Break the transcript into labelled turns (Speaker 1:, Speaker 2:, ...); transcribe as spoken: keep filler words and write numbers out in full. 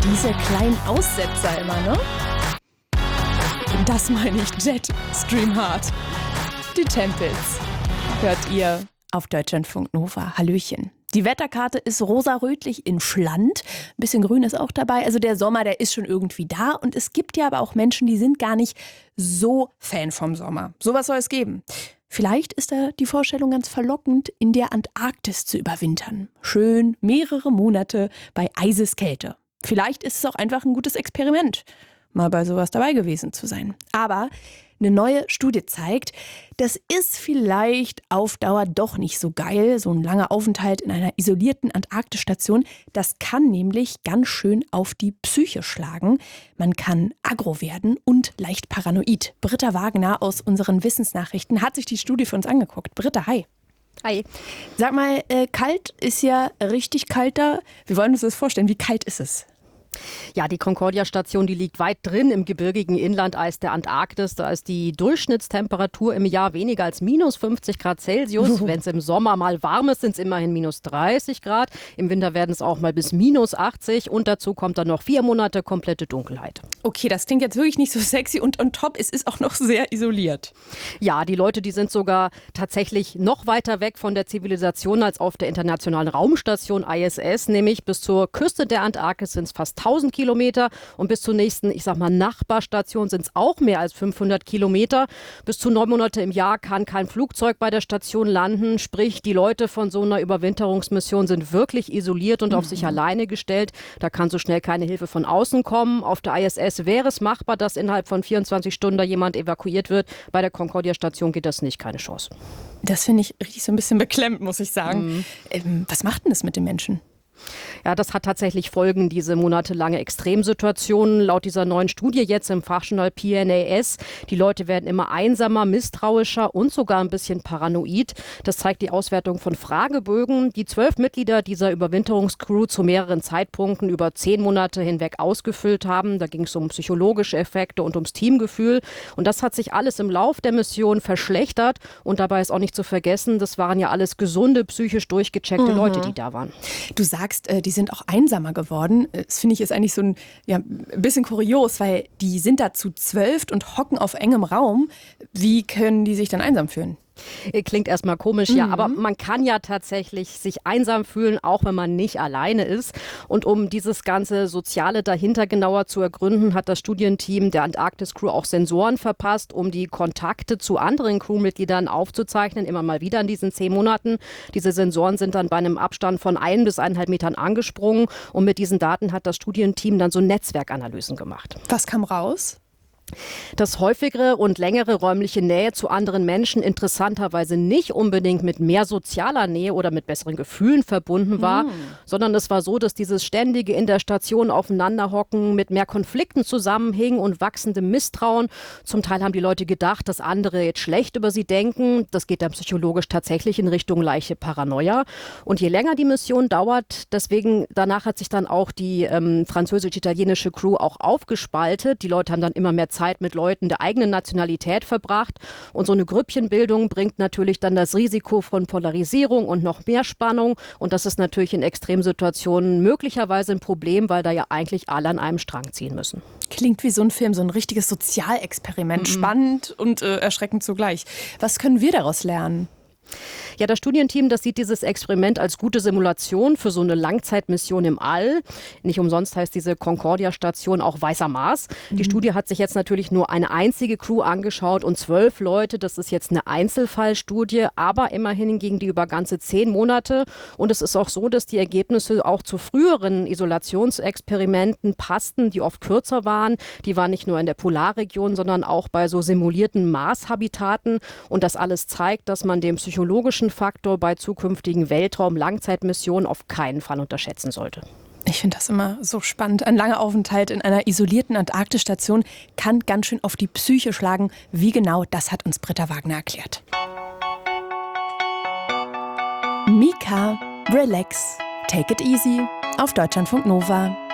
Speaker 1: Diese kleinen Aussetzer immer, ne? Das meine ich, Jetstream Heart. Die Tempels hört ihr auf Deutschlandfunk Nova. Hallöchen. Die Wetterkarte ist rosa-rötlich in Schland. Ein bisschen Grün ist auch dabei. Also der Sommer, der ist schon irgendwie da. Und es gibt ja aber auch Menschen, die sind gar nicht so Fan vom Sommer. Sowas soll es geben. Vielleicht ist da die Vorstellung ganz verlockend, in der Antarktis zu überwintern. Schön mehrere Monate bei Eiseskälte. Vielleicht ist es auch einfach ein gutes Experiment, mal bei sowas dabei gewesen zu sein. Aber eine neue Studie zeigt, das ist vielleicht auf Dauer doch nicht so geil. So ein langer Aufenthalt in einer isolierten Antarktisstation, das kann nämlich ganz schön auf die Psyche schlagen. Man kann aggro werden und leicht paranoid. Britta Wagner aus unseren Wissensnachrichten hat sich die Studie für uns angeguckt. Britta, hi.
Speaker 2: Hi.
Speaker 1: Sag mal, äh, kalt ist ja richtig kalt da. Wir wollen uns das vorstellen. Wie kalt ist es?
Speaker 2: Ja, die Concordia-Station, die liegt weit drin im gebirgigen Inlandeis der Antarktis. Da ist die Durchschnittstemperatur im Jahr weniger als minus fünfzig Grad Celsius. Wenn es im Sommer mal warm ist, sind es immerhin minus dreißig Grad. Im Winter werden es auch mal bis minus achtzig. Und dazu kommt dann noch vier Monate komplette Dunkelheit.
Speaker 1: Okay, das klingt jetzt wirklich nicht so sexy und on top, es ist auch noch sehr isoliert.
Speaker 2: Ja, die Leute, die sind sogar tatsächlich noch weiter weg von der Zivilisation als auf der internationalen Raumstation I S S. Nämlich bis zur Küste der Antarktis sind es fast tausend Kilometer und bis zur nächsten, ich sag mal, Nachbarstation sind es auch mehr als fünfhundert Kilometer. Bis zu neun Monate im Jahr kann kein Flugzeug bei der Station landen. Sprich, die Leute von so einer Überwinterungsmission sind wirklich isoliert und mhm. auf sich alleine gestellt. Da kann so schnell keine Hilfe von außen kommen. Auf der I S S wäre es machbar, dass innerhalb von vierundzwanzig Stunden da jemand evakuiert wird. Bei der Concordia-Station geht das nicht, keine Chance.
Speaker 1: Das finde ich richtig so ein bisschen beklemmend, muss ich sagen. Mhm. Ähm, was macht denn das mit den Menschen?
Speaker 2: Ja, das hat tatsächlich Folgen, diese monatelange Extremsituation. Laut dieser neuen Studie jetzt im Fachjournal P N A S, die Leute werden immer einsamer, misstrauischer und sogar ein bisschen paranoid. Das zeigt die Auswertung von Fragebögen, die zwölf Mitglieder dieser Überwinterungscrew zu mehreren Zeitpunkten über zehn Monate hinweg ausgefüllt haben. Da ging es um psychologische Effekte und ums Teamgefühl. Und das hat sich alles im Lauf der Mission verschlechtert. Und dabei ist auch nicht zu vergessen, das waren ja alles gesunde, psychisch durchgecheckte mhm. Leute, die da waren.
Speaker 1: Du sagst, die sind auch einsamer geworden. Das finde ich ist eigentlich so ein, ja, ein bisschen kurios, weil die sind da zu zwölf und hocken auf engem Raum. Wie können die sich dann einsam fühlen?
Speaker 2: Klingt erstmal komisch, mhm. ja, aber man kann ja tatsächlich sich einsam fühlen, auch wenn man nicht alleine ist. Und um dieses ganze Soziale dahinter genauer zu ergründen, hat das Studienteam der Antarktis-Crew auch Sensoren verpasst, um die Kontakte zu anderen Crewmitgliedern aufzuzeichnen, immer mal wieder in diesen zehn Monaten. Diese Sensoren sind dann bei einem Abstand von ein bis eineinhalb Metern angesprungen und mit diesen Daten hat das Studienteam dann so Netzwerkanalysen gemacht.
Speaker 1: Was kam raus?
Speaker 2: Dass häufigere und längere räumliche Nähe zu anderen Menschen interessanterweise nicht unbedingt mit mehr sozialer Nähe oder mit besseren Gefühlen verbunden war, mm. sondern es war so, dass dieses ständige in der Station aufeinanderhocken mit mehr Konflikten zusammenhing und wachsendem Misstrauen. Zum Teil haben die Leute gedacht, dass andere jetzt schlecht über sie denken. Das geht dann psychologisch tatsächlich in Richtung leichte Paranoia. Und je länger die Mission dauert, deswegen danach hat sich dann auch die ähm, französisch-italienische Crew auch aufgespaltet. Die Leute haben dann immer mehr Zeit mit Leuten der eigenen Nationalität verbracht. Und so eine Grüppchenbildung bringt natürlich dann das Risiko von Polarisierung und noch mehr Spannung. Und das ist natürlich in Extremsituationen möglicherweise ein Problem, weil da ja eigentlich alle an einem Strang ziehen müssen.
Speaker 1: Klingt wie so ein Film, so ein richtiges Sozialexperiment. Mhm. Spannend und äh, erschreckend zugleich. Was können wir daraus lernen?
Speaker 2: Ja, das Studienteam, das sieht dieses Experiment als gute Simulation für so eine Langzeitmission im All. Nicht umsonst heißt diese Concordia-Station auch Weißer Mars. Mhm. Die Studie hat sich jetzt natürlich nur eine einzige Crew angeschaut und zwölf Leute. Das ist jetzt eine Einzelfallstudie, aber immerhin ging die über ganze zehn Monate. Und es ist auch so, dass die Ergebnisse auch zu früheren Isolationsexperimenten passten, die oft kürzer waren. Die waren nicht nur in der Polarregion, sondern auch bei so simulierten Mars-Habitaten. Und das alles zeigt, dass man den psychologischen Faktor bei zukünftigen Weltraum-Langzeitmissionen auf keinen Fall unterschätzen sollte.
Speaker 1: Ich finde das immer so spannend. Ein langer Aufenthalt in einer isolierten Antarktisstation kann ganz schön auf die Psyche schlagen. Wie genau, das hat uns Britta Wagner erklärt. Mika, relax, take it easy auf Deutschlandfunk Nova.